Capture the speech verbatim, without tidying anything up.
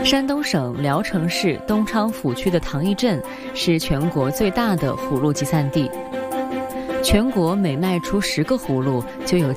山东省聊城市东昌府区的唐邑镇是全国最大的葫芦集散地，全国每卖出十个葫芦就有